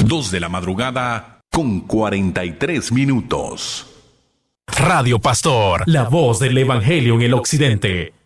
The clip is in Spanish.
2 de la madrugada con 43 minutos. Radio Pastor, la voz del Evangelio en el Occidente.